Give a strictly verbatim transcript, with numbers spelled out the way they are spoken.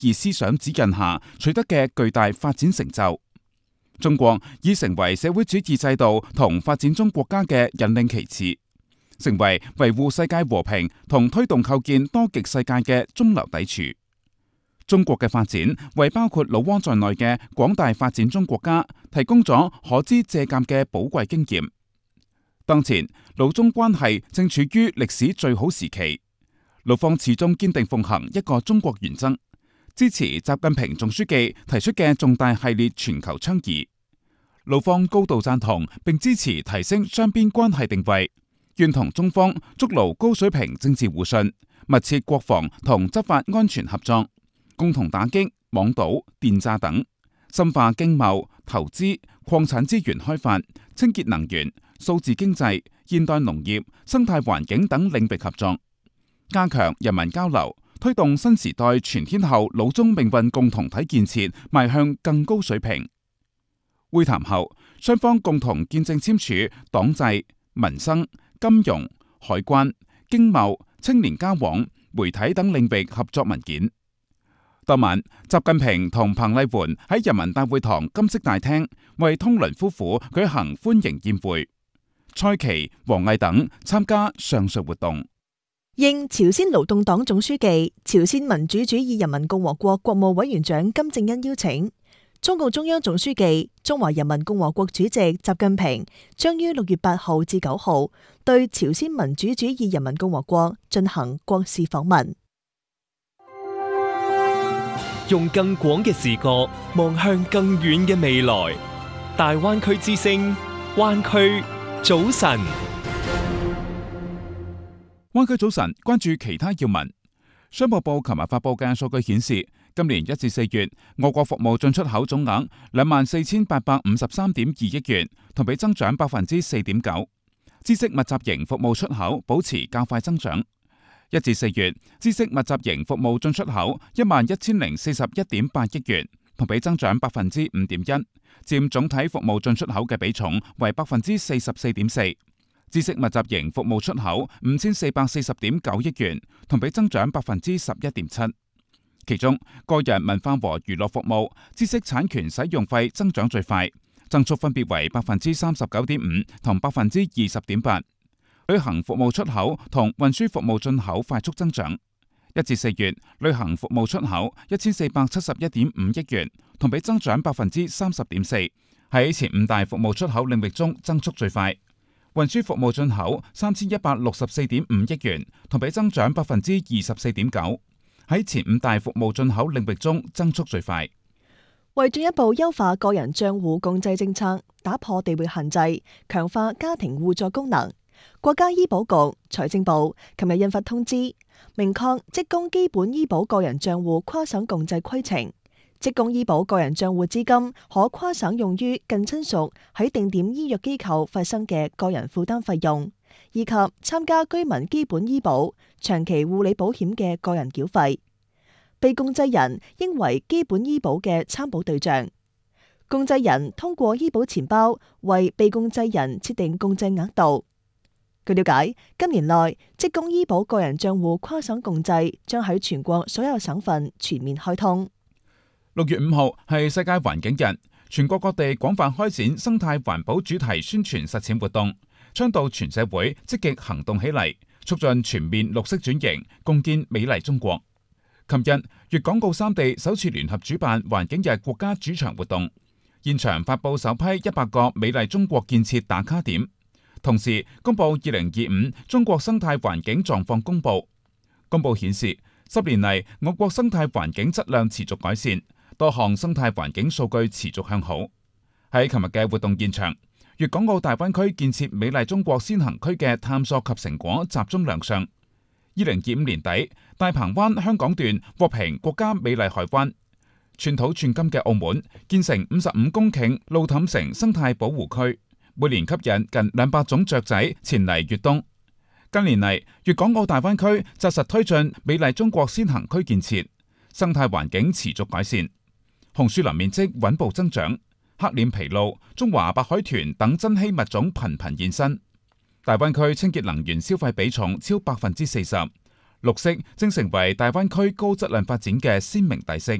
義思想指引下取得嘅巨大發展成就。中國已成為社會主義制度同發展中國家嘅引領旗幟，成為維護世界和平同推動構建多極世界嘅中流砥柱。中國嘅發展為包括老撾在內嘅廣大發展中國家提供咗可知借鑒嘅寶貴經驗。當前老中關係正處於歷史最好時期，老方始終堅定奉行一個中國原則，支持習近平總書記提出嘅重大系列全球倡議。老方高度贊同並支持提升雙邊關係定位，願同中方築牢高水平政治互信，密切國防同執法安全合作，共同打擊網賭、電詐等，深化經貿、投資、礦產資源開發、清潔能源、數字經濟、現代農業、生態環境等領域合作，加強人民交流，推動新時代全天候老中命運共同體建設邁向更高水平。會談後，雙方共同見證簽署黨制、民生、金融、海關、經貿、青年交往、媒體等領域合作文件。當晚，習近平同彭麗媛喺人民大會堂金色大廳為通倫夫婦舉行歡迎宴會，蔡奇、王毅等參加上述活動。 應朝鮮勞動黨總書記、朝鮮民主主義人民共和國國務委員長金正恩邀請，中共中央總書記、中華人民共和國主席習近平將於六月八號至九號對朝鮮民主主義人民共和國進行國事訪問。 用更廣嘅視角望向更遠嘅未來，大灣區之聲，灣區早晨。 灣區早晨，關注其他要聞。商務部琴日發布嘅數據顯示，今年一至四月，我國服務進出口總額兩萬四千八百五十三點二億元，同比增長百分之四點九。知識密集型服務出口保持較快增長。一至四月，知識密集型服務進出口一萬一千零四十一點八億元，同比增長百分之五點一，佔總體服務進出口嘅比重為百分之四十四點四。知識密集型服務出口五千四百四十點九億元，同比增長百分之十一點七。其中，個人文化和娛樂服務知識產權使用費增長最快，增速分別為百分之三十九點五同百分之二十點八。旅行服務出口同運輸服務進口快速增長。一至四月，旅行服務出口一千四百七十一點五億元，同比增長百分之三十點四，喺前五大服務出口領域中增速最快。運輸服務進口三千一百六十四點五億元，同比增長百分之二十四點九，喺前五大服務進口領域中增速最快。 為進一步優化個人賬戶共濟政策，打破地域限制，強化家庭互助功能，國家醫保局、財政部琴日印發通知，明確職工基本醫保個人賬戶跨省共濟規程。職工醫保個人賬戶資金可跨省用於近親屬喺定點醫藥機構發生嘅個人負擔費用，以及參加居民基本醫保、長期護理保險嘅個人繳費。被共濟人應為基本醫保嘅參保對象。共濟人通過醫保錢包為被共濟人設定共濟額度。據了解，今年內職工醫保個人賬戶跨省共濟將喺全國所有省份全面開通。 六月五號係世界環境日，全國各地廣泛開展生態環保主題宣傳實踐活動，倡導全社會積極行動起嚟，促進全面綠色轉型，共建美麗中國。琴日，粵港澳三地首次聯合主辦環境日國家主場活動，現場發佈首批一百個美麗中國建設打卡點，同時公布二零二五中國生態環境狀況公佈。公佈顯示，十年嚟我國生態環境質量持續改善。多項生態環境數據持續向好。喺琴日嘅活動現場，粵港澳大灣區建設美麗中國先行區嘅探索及成果集中亮相。二零二五年底，大鵬灣香港段獲評國家美麗海灣。寸土寸金嘅澳門建成五十五公頃路氹城生態保護區，每年吸引近兩百種雀仔前嚟越冬。近年嚟，粵港澳大灣區紮實推進美麗中國先行區建設，生態環境持續改善。紅樹林面積穩步增長，黑臉琵鷺、中華白海豚等珍稀物種頻頻現身。大灣區清潔能源消費比重超百分之四十， 綠色正成為大灣區高質量發展嘅鮮明底色。